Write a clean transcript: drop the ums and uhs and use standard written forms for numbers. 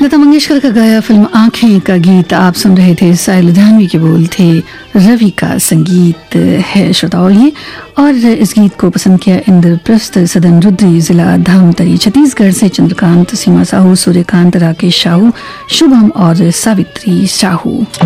लता मंगेशकर का गाया फिल्म आंखें का गीत आप सुन रहे थे। साहिल लुधियानवी के बोल थे, रवि का संगीत है श्रोताओं ये। और इस गीत को पसंद किया इंद्रप्रस्थ सदन रुद्री, जिला धमतरी, छत्तीसगढ़ से चंद्रकांत, सीमा साहू, सूर्यकांत, राकेश साहू, शुभम और सावित्री साहू।